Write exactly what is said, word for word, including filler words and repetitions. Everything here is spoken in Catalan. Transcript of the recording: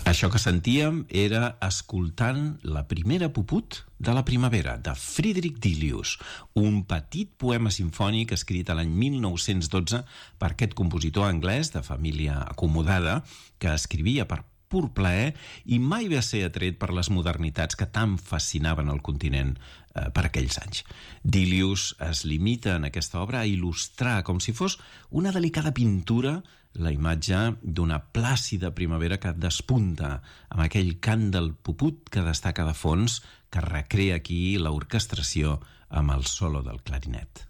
Això que sentíem era Escoltant la primera puput de la primavera, de Friedrich Delius, un petit poema simfònic escrit a l'any mil nou-cents dotze per aquest compositor anglès de família acomodada que escrivia per pur plaer i mai va ser atret per les modernitats que tan fascinaven el continent eh, per aquells anys. Delius es limita en aquesta obra a il·lustrar com si fos una delicada pintura la imatge d'una plàcida primavera que despunta amb aquell cant del puput que destaca de fons que recrea aquí l'orquestració amb el solo del clarinet.